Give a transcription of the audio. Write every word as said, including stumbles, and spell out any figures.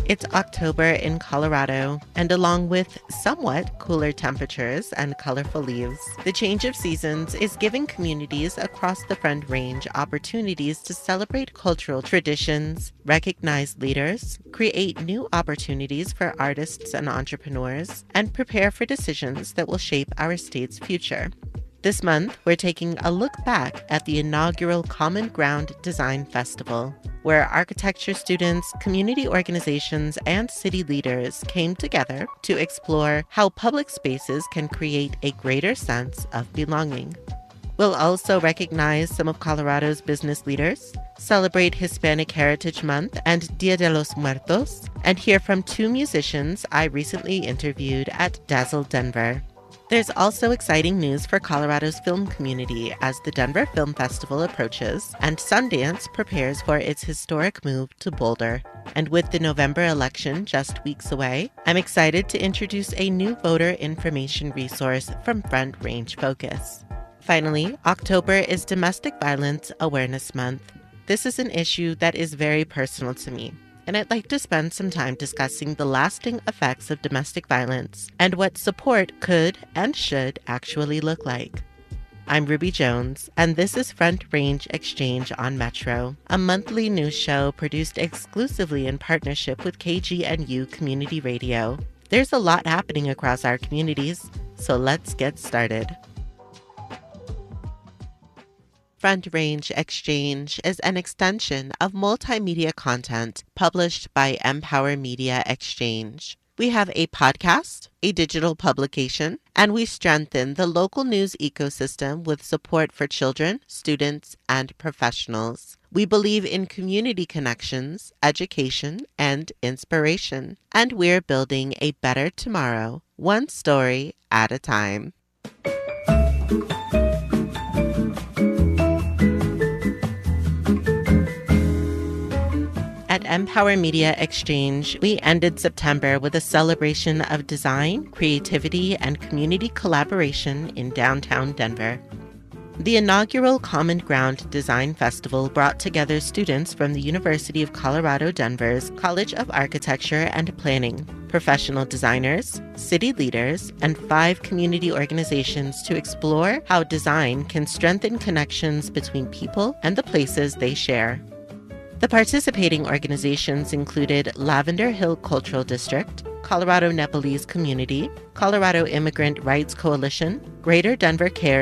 It's October in Colorado, and along with somewhat cooler temperatures and colorful leaves, the change of seasons is giving communities across the Front Range opportunities to celebrate cultural traditions, recognize leaders, create new opportunities for artists and entrepreneurs, and prepare for decisions that will shape our state's future. This month, we're taking a look back at the inaugural Common Ground Design Festival, where architecture students, community organizations, and city leaders came together to explore how public spaces can create a greater sense of belonging. We'll also recognize some of Colorado's business leaders, celebrate Hispanic Heritage Month and Dia de los Muertos, and hear from two musicians I recently interviewed at Dazzle Denver. There's also exciting news for Colorado's film community as the Denver Film Festival approaches and Sundance prepares for its historic move to Boulder. And with the November election just weeks away, I'm excited to introduce a new voter information resource from Front Range Focus. Finally, October is Domestic Violence Awareness Month. This is an issue that is very personal to me, and I'd like to spend some time discussing the lasting effects of domestic violence and what support could and should actually look like. I'm Ruby Jones, and this is Front Range Exchange on Metro, a monthly news show produced exclusively in partnership with K G N U Community Radio. There's a lot happening across our communities, so let's get started. Front Range Exchange is an extension of multimedia content published by Empower Media Exchange. We have a podcast, a digital publication, and we strengthen the local news ecosystem with support for children, students, and professionals. We believe in community connections, education, and inspiration, and we're building a better tomorrow, one story at a time. At Empower Media Exchange, we ended September with a celebration of design, creativity, and community collaboration in downtown Denver. The inaugural Common Ground Design Festival brought together students from the University of Colorado Denver's College of Architecture and Planning, professional designers, city leaders, and five community organizations to explore how design can strengthen connections between people and the places they share. The participating organizations included Lavender Hill Cultural District, Colorado Nepalese Community, Colorado Immigrant Rights Coalition, Greater Denver Cares